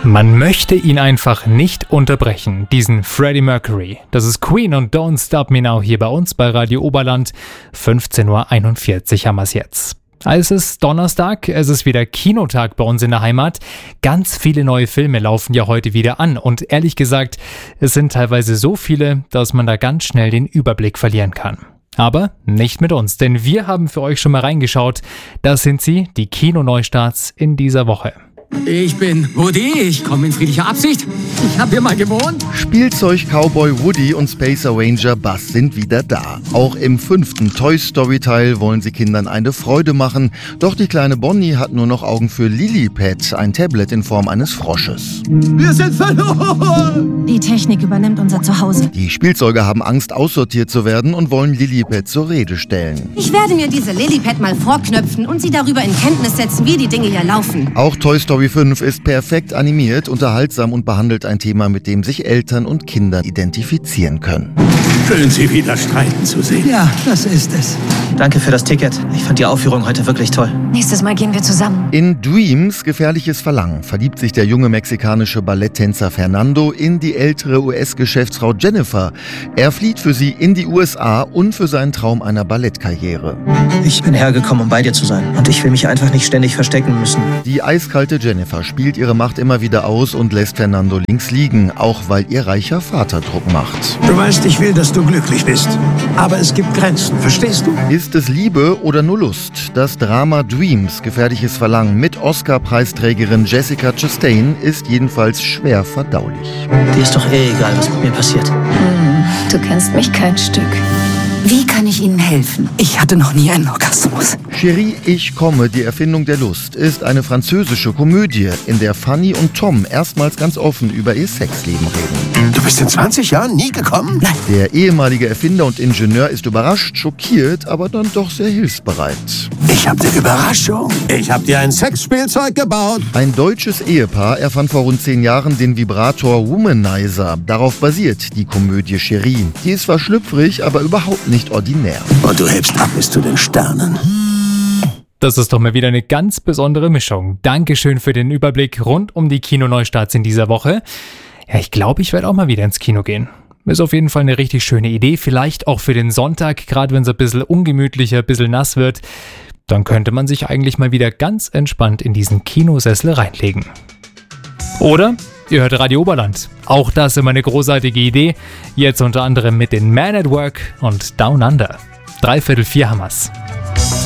Man möchte ihn einfach nicht unterbrechen, diesen Freddie Mercury. Das ist Queen und Don't Stop Me Now hier bei uns bei Radio Oberland. 15.41 Uhr haben wir es jetzt. Es ist Donnerstag, es ist wieder Kinotag bei uns in der Heimat. Ganz viele neue Filme laufen ja heute wieder an und ehrlich gesagt, es sind teilweise so viele, dass man da ganz schnell den Überblick verlieren kann. Aber nicht mit uns, denn wir haben für euch schon mal reingeschaut. Das sind sie, die Kinoneustarts in dieser Woche. Ich bin Woody, ich komme in friedlicher Absicht. Ich habe hier mal gewohnt. Spielzeug-Cowboy Woody und Space Ranger Buzz sind wieder da. Auch im 5. Toy Story-Teil wollen sie Kindern eine Freude machen. Doch die kleine Bonnie hat nur noch Augen für Lilliput, ein Tablet in Form eines Frosches. Wir sind verloren! Die Technik übernimmt unser Zuhause. Die Spielzeuge haben Angst, aussortiert zu werden und wollen Lilliput zur Rede stellen. Ich werde mir diese Lilliput mal vorknöpfen und sie darüber in Kenntnis setzen, wie die Dinge hier laufen. Auch Toy Story 5 ist perfekt animiert, unterhaltsam und behandelt ein Thema, mit dem sich Eltern und Kinder identifizieren können. Schön, Sie wieder streiten zu sehen. Ja, das ist es. Danke für das Ticket. Ich fand die Aufführung heute wirklich toll. Nächstes Mal gehen wir zusammen. In Dreams, gefährliches Verlangen, verliebt sich der junge mexikanische Balletttänzer Fernando in die ältere US-Geschäftsfrau Jennifer. Er flieht für sie in die USA und für seinen Traum einer Ballettkarriere. Ich bin hergekommen, um bei dir zu sein. Und ich will mich einfach nicht ständig verstecken müssen. Die eiskalte Jennifer spielt ihre Macht immer wieder aus und lässt Fernando links liegen, auch weil ihr reicher Vater Druck macht. Du weißt, ich will, dass du glücklich bist. Aber es gibt Grenzen, verstehst du? Ist es Liebe oder nur Lust? Das Drama Dreams, gefährliches Verlangen mit Oscar-Preisträgerin Jessica Chastain ist jedenfalls schwer verdaulich. Dir ist doch egal, was mit mir passiert. Du kennst mich kein Stück. Wie kann ich Ihnen helfen? Ich hatte noch nie einen Orgasmus. Chérie, ich komme, die Erfindung der Lust, ist eine französische Komödie, in der Fanny und Tom erstmals ganz offen über ihr Sexleben reden. Du bist in 20 Jahren nie gekommen? Nein. Der ehemalige Erfinder und Ingenieur ist überrascht, schockiert, aber dann doch sehr hilfsbereit. Ich hab eine Überraschung. Ich hab dir ein Sexspielzeug gebaut. Ein deutsches Ehepaar erfand vor rund 10 Jahren den Vibrator Womanizer. Darauf basiert die Komödie Chérie. Die ist zwar schlüpfrig, aber überhaupt nicht ordinär. Und du hebst ab bis zu den Sternen. Das ist doch mal wieder eine ganz besondere Mischung. Dankeschön für den Überblick rund um die Kinoneustarts in dieser Woche. Ja, ich glaube, ich werde auch mal wieder ins Kino gehen. Ist auf jeden Fall eine richtig schöne Idee. Vielleicht auch für den Sonntag, gerade wenn es ein bisschen ungemütlicher, ein bisschen nass wird. Dann könnte man sich eigentlich mal wieder ganz entspannt in diesen Kinosessel reinlegen. Oder ihr hört Radio Oberland. Auch das immer eine großartige Idee. Jetzt unter anderem mit den Man at Work und Down Under. 3/4 haben wir's.